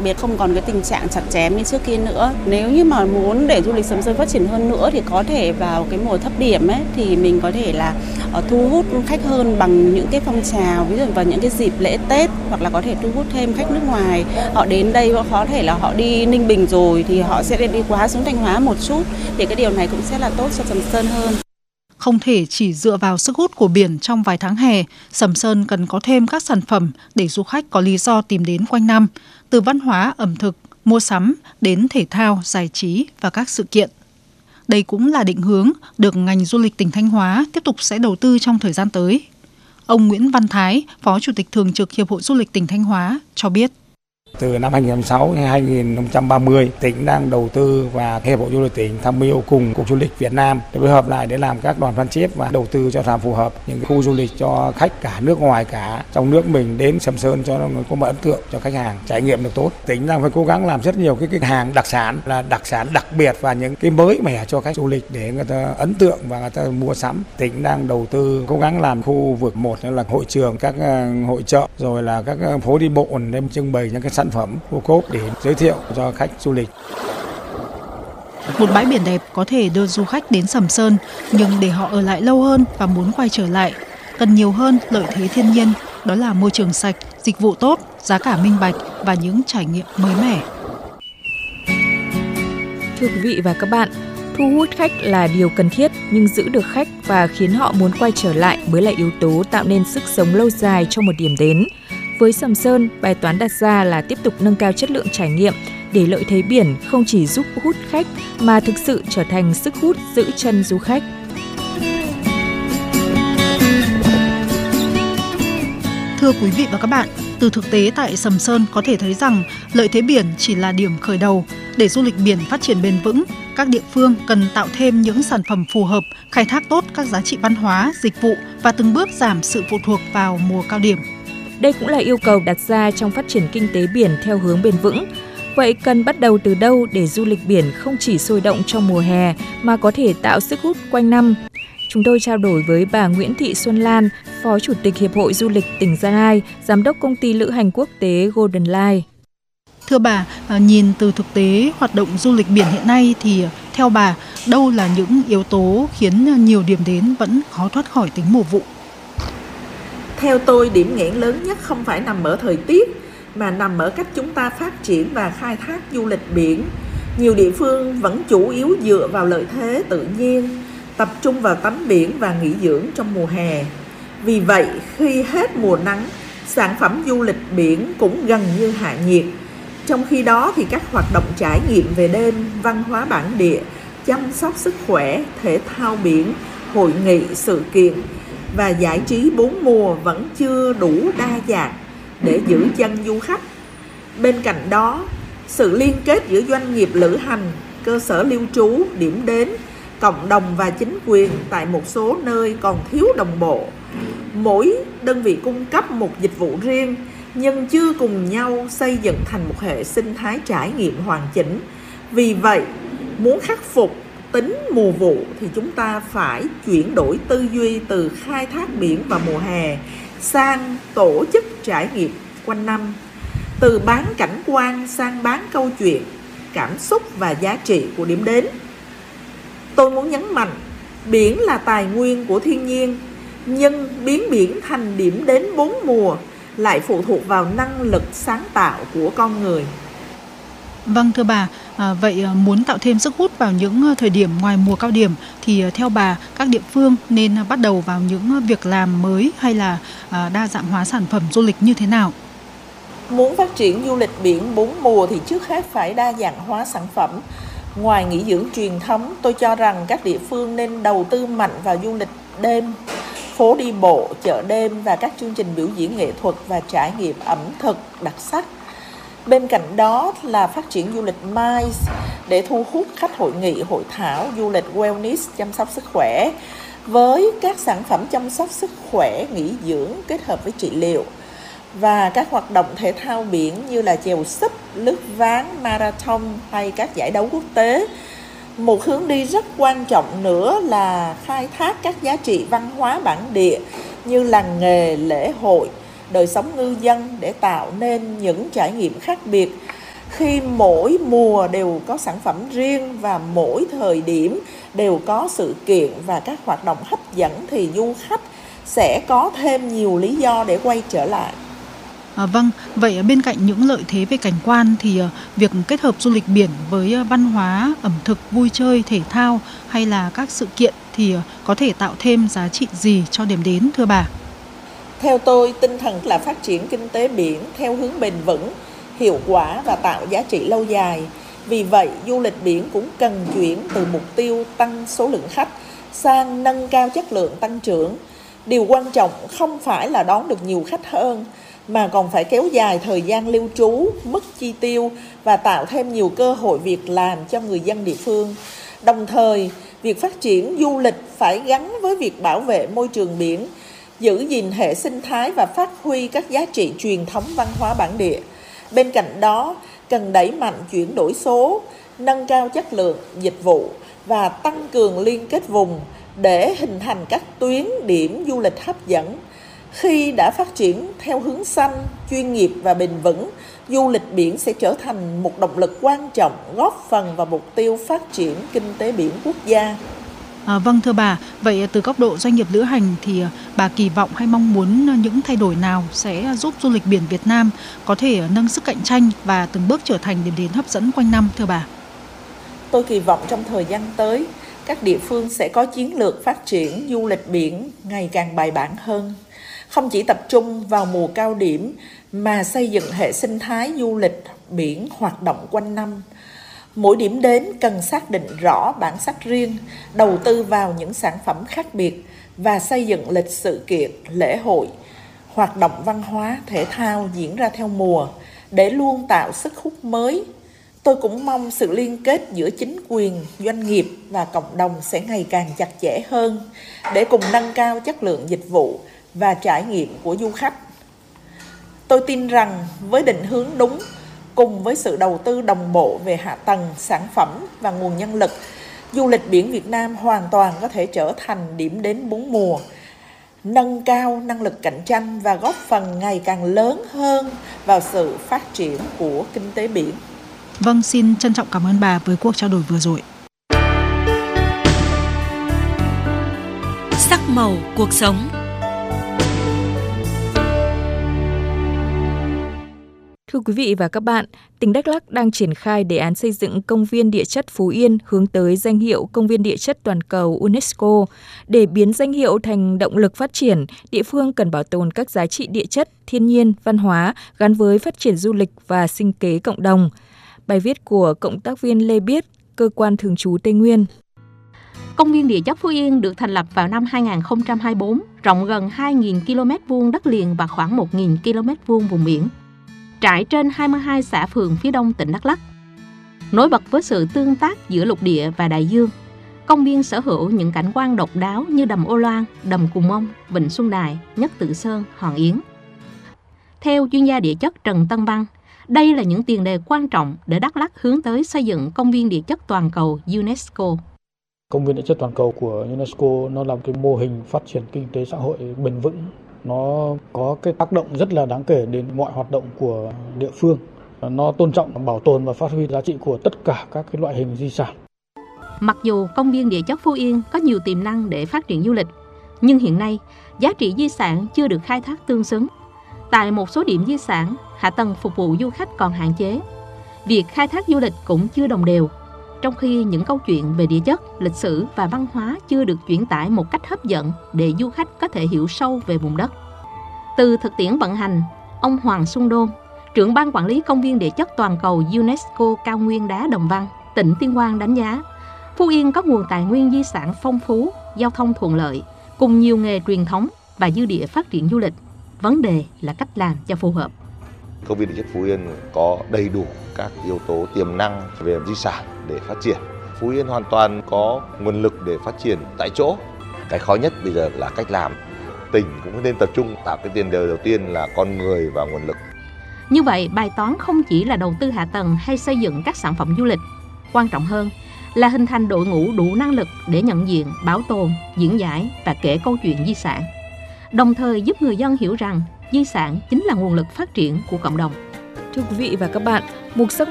biệt không còn cái tình trạng chặt chém như trước kia nữa. Nếu như mà muốn để du lịch Sầm Sơn phát triển hơn nữa thì có thể vào cái mùa thấp điểm ấy thì mình có thể là thu hút khách hơn bằng những cái phong trào, ví dụ vào những cái dịp lễ Tết, hoặc là có thể thu hút thêm khách nước ngoài. Họ đến đây có thể là họ đi Ninh Bình rồi thì họ sẽ đi qua xuống Thanh Hóa một chút, thì cái điều này cũng sẽ là tốt cho Sầm Sơn hơn. Không thể chỉ dựa vào sức hút của biển trong vài tháng hè, Sầm Sơn cần có thêm các sản phẩm để du khách có lý do tìm đến quanh năm, từ văn hóa, ẩm thực, mua sắm đến thể thao, giải trí và các sự kiện. Đây cũng là định hướng được ngành du lịch tỉnh Thanh Hóa tiếp tục sẽ đầu tư trong thời gian tới. Ông Nguyễn Văn Thái, Phó Chủ tịch Thường trực Hiệp hội Du lịch tỉnh Thanh Hóa cho biết. Từ năm 2006 đến 2030, tỉnh đang đầu tư và Hiệp hội Du lịch tỉnh tham mưu cùng Cục Du lịch Việt Nam để phối hợp lại để làm các đoàn phân chép và đầu tư cho làm phù hợp những khu du lịch cho khách cả nước ngoài cả trong nước mình đến Sầm Sơn cho nó có một ấn tượng cho khách hàng trải nghiệm được tốt. Tỉnh đang phải cố gắng làm rất nhiều cái hàng đặc sản đặc biệt và những cái mới mẻ cho khách du lịch để người ta ấn tượng và người ta mua sắm. Tỉnh đang đầu tư cố gắng làm khu vực một là hội trường, các hội chợ, rồi là các phố đi bộ để trưng bày những cái sản phẩm ô cốp để giới thiệu cho khách du lịch. Một bãi biển đẹp có thể đưa du khách đến Sầm Sơn, nhưng để họ ở lại lâu hơn và muốn quay trở lại, cần nhiều hơn lợi thế thiên nhiên, đó là môi trường sạch, dịch vụ tốt, giá cả minh bạch và những trải nghiệm mới mẻ. Thưa quý vị và các bạn, thu hút khách là điều cần thiết, nhưng giữ được khách và khiến họ muốn quay trở lại mới là yếu tố tạo nên sức sống lâu dài cho một điểm đến. Với Sầm Sơn, bài toán đặt ra là tiếp tục nâng cao chất lượng trải nghiệm để lợi thế biển không chỉ giúp hút khách mà thực sự trở thành sức hút giữ chân du khách. Thưa quý vị và các bạn, từ thực tế tại Sầm Sơn có thể thấy rằng lợi thế biển chỉ là điểm khởi đầu. Để du lịch biển phát triển bền vững, các địa phương cần tạo thêm những sản phẩm phù hợp, khai thác tốt các giá trị văn hóa, dịch vụ và từng bước giảm sự phụ thuộc vào mùa cao điểm. Đây cũng là yêu cầu đặt ra trong phát triển kinh tế biển theo hướng bền vững. Vậy cần bắt đầu từ đâu để du lịch biển không chỉ sôi động trong mùa hè mà có thể tạo sức hút quanh năm? Chúng tôi trao đổi với bà Nguyễn Thị Xuân Lan, Phó Chủ tịch Hiệp hội Du lịch tỉnh Gia Lai, Giám đốc công ty lữ hành quốc tế Golden Line. Thưa bà, nhìn từ thực tế hoạt động du lịch biển hiện nay thì theo bà, đâu là những yếu tố khiến nhiều điểm đến vẫn khó thoát khỏi tính mùa vụ? Theo tôi, điểm nghẽn lớn nhất không phải nằm ở thời tiết, mà nằm ở cách chúng ta phát triển và khai thác du lịch biển. Nhiều địa phương vẫn chủ yếu dựa vào lợi thế tự nhiên, tập trung vào tắm biển và nghỉ dưỡng trong mùa hè. Vì vậy, khi hết mùa nắng, sản phẩm du lịch biển cũng gần như hạ nhiệt. Trong khi đó thì các hoạt động trải nghiệm về đêm, văn hóa bản địa, chăm sóc sức khỏe, thể thao biển, hội nghị, sự kiện và giải trí bốn mùa vẫn chưa đủ đa dạng để giữ chân du khách. Bên cạnh đó, sự liên kết giữa doanh nghiệp lữ hành, cơ sở lưu trú, điểm đến, cộng đồng và chính quyền tại một số nơi còn thiếu đồng bộ. Mỗi đơn vị cung cấp một dịch vụ riêng nhưng chưa cùng nhau xây dựng thành một hệ sinh thái trải nghiệm hoàn chỉnh. Vì vậy, muốn khắc phục tính mùa vụ thì chúng ta phải chuyển đổi tư duy từ khai thác biển vào mùa hè sang tổ chức trải nghiệm quanh năm, từ bán cảnh quan sang bán câu chuyện, cảm xúc và giá trị của điểm đến. Tôi muốn nhấn mạnh, biển là tài nguyên của thiên nhiên, nhưng biến biển thành điểm đến bốn mùa lại phụ thuộc vào năng lực sáng tạo của con người. Vâng, thưa bà, vậy muốn tạo thêm sức hút vào những thời điểm ngoài mùa cao điểm thì theo bà, các địa phương nên bắt đầu vào những việc làm mới hay là đa dạng hóa sản phẩm du lịch như thế nào? Muốn phát triển du lịch biển bốn mùa thì trước hết phải đa dạng hóa sản phẩm. Ngoài nghỉ dưỡng truyền thống, tôi cho rằng các địa phương nên đầu tư mạnh vào du lịch đêm, phố đi bộ, chợ đêm và các chương trình biểu diễn nghệ thuật và trải nghiệm ẩm thực đặc sắc. Bên cạnh đó là phát triển du lịch MICE để thu hút khách hội nghị, hội thảo, du lịch wellness, chăm sóc sức khỏe với các sản phẩm chăm sóc sức khỏe, nghỉ dưỡng kết hợp với trị liệu, và các hoạt động thể thao biển như là chèo súp, lướt ván, marathon hay các giải đấu quốc tế. Một hướng đi rất quan trọng nữa là khai thác các giá trị văn hóa bản địa như làng nghề, lễ hội, đời sống ngư dân để tạo nên những trải nghiệm khác biệt. Khi mỗi mùa đều có sản phẩm riêng và mỗi thời điểm đều có sự kiện và các hoạt động hấp dẫn thì du khách sẽ có thêm nhiều lý do để quay trở lại. Vâng, vậy bên cạnh những lợi thế về cảnh quan thì việc kết hợp du lịch biển với văn hóa, ẩm thực, vui chơi, thể thao hay là các sự kiện thì có thể tạo thêm giá trị gì cho điểm đến thưa bà? Theo tôi, tinh thần là phát triển kinh tế biển theo hướng bền vững, hiệu quả và tạo giá trị lâu dài. Vì vậy, du lịch biển cũng cần chuyển từ mục tiêu tăng số lượng khách sang nâng cao chất lượng tăng trưởng. Điều quan trọng không phải là đón được nhiều khách hơn, mà còn phải kéo dài thời gian lưu trú, mức chi tiêu và tạo thêm nhiều cơ hội việc làm cho người dân địa phương. Đồng thời, việc phát triển du lịch phải gắn với việc bảo vệ môi trường biển, giữ gìn hệ sinh thái và phát huy các giá trị truyền thống văn hóa bản địa. Bên cạnh đó, cần đẩy mạnh chuyển đổi số, nâng cao chất lượng dịch vụ và tăng cường liên kết vùng để hình thành các tuyến điểm du lịch hấp dẫn. Khi đã phát triển theo hướng xanh, chuyên nghiệp và bền vững, du lịch biển sẽ trở thành một động lực quan trọng góp phần vào mục tiêu phát triển kinh tế biển quốc gia. Vâng thưa bà, vậy từ góc độ doanh nghiệp lữ hành thì bà kỳ vọng hay mong muốn những thay đổi nào sẽ giúp du lịch biển Việt Nam có thể nâng sức cạnh tranh và từng bước trở thành điểm đến hấp dẫn quanh năm thưa bà? Tôi kỳ vọng trong thời gian tới, các địa phương sẽ có chiến lược phát triển du lịch biển ngày càng bài bản hơn. Không chỉ tập trung vào mùa cao điểm mà xây dựng hệ sinh thái du lịch biển hoạt động quanh năm. Mỗi điểm đến cần xác định rõ bản sắc riêng, đầu tư vào những sản phẩm khác biệt và xây dựng lịch sự kiện, lễ hội, hoạt động văn hóa, thể thao diễn ra theo mùa để luôn tạo sức hút mới. Tôi cũng mong sự liên kết giữa chính quyền, doanh nghiệp và cộng đồng sẽ ngày càng chặt chẽ hơn để cùng nâng cao chất lượng dịch vụ và trải nghiệm của du khách. Tôi tin rằng với định hướng đúng, cùng với sự đầu tư đồng bộ về hạ tầng, sản phẩm và nguồn nhân lực, du lịch biển Việt Nam hoàn toàn có thể trở thành điểm đến bốn mùa, nâng cao năng lực cạnh tranh và góp phần ngày càng lớn hơn vào sự phát triển của kinh tế biển. Vâng, xin trân trọng cảm ơn bà với cuộc trao đổi vừa rồi. Sắc màu cuộc sống. Thưa quý vị và các bạn, tỉnh Đắk Lắk đang triển khai đề án xây dựng công viên địa chất Phú Yên hướng tới danh hiệu công viên địa chất toàn cầu UNESCO. Để biến danh hiệu thành động lực phát triển, địa phương cần bảo tồn các giá trị địa chất, thiên nhiên, văn hóa gắn với phát triển du lịch và sinh kế cộng đồng. Bài viết của cộng tác viên Lê Biết, cơ quan thường trú Tây Nguyên. Công viên địa chất Phú Yên được thành lập vào năm 2024, rộng gần 2.000 km vuông đất liền và khoảng 1.000 km vuông vùng biển, trải trên 22 xã phường phía đông tỉnh Đắk Lắk. Nổi bật với sự tương tác giữa lục địa và đại dương, công viên sở hữu những cảnh quan độc đáo như đầm Ô Loan, đầm Cù Mông, Vịnh Xuân Đài, Nhất Tự Sơn, Hòn Yến. Theo chuyên gia địa chất Trần Tân Văn, đây là những tiền đề quan trọng để Đắk Lắk hướng tới xây dựng công viên địa chất toàn cầu UNESCO. Công viên địa chất toàn cầu của UNESCO nó là cái mô hình phát triển kinh tế xã hội bền vững. Nó có cái tác động rất là đáng kể đến mọi hoạt động của địa phương. Nó tôn trọng, bảo tồn và phát huy giá trị của tất cả các cái loại hình di sản. Mặc dù công viên địa chất Phú Yên có nhiều tiềm năng để phát triển du lịch, nhưng hiện nay giá trị di sản chưa được khai thác tương xứng. Tại một số điểm di sản, hạ tầng phục vụ du khách còn hạn chế. Việc khai thác du lịch cũng chưa đồng đều, trong khi những câu chuyện về địa chất, lịch sử và văn hóa chưa được chuyển tải một cách hấp dẫn để du khách có thể hiểu sâu về vùng đất. Từ thực tiễn vận hành, ông Hoàng Xuân Đôn, trưởng ban quản lý công viên địa chất toàn cầu UNESCO Cao Nguyên Đá Đồng Văn, tỉnh Tuyên Quang đánh giá, Phú Yên có nguồn tài nguyên di sản phong phú, giao thông thuận lợi, cùng nhiều nghề truyền thống và dư địa phát triển du lịch. Vấn đề là cách làm cho phù hợp. Công viên địa chất Phú Yên có đầy đủ các yếu tố tiềm năng về di sản để phát triển. Phú Yên hoàn toàn có nguồn lực để phát triển tại chỗ. Cái khó nhất bây giờ là cách làm. Tỉnh cũng nên tập trung tạo cái tiền đề đầu tiên là con người và nguồn lực. Như vậy, bài toán không chỉ là đầu tư hạ tầng hay xây dựng các sản phẩm du lịch. Quan trọng hơn là hình thành đội ngũ đủ năng lực để nhận diện, bảo tồn, diễn giải và kể câu chuyện di sản. Đồng thời giúp người dân hiểu rằng di sản chính là nguồn lực phát triển của cộng đồng. Thưa quý vị và các bạn, mục sắc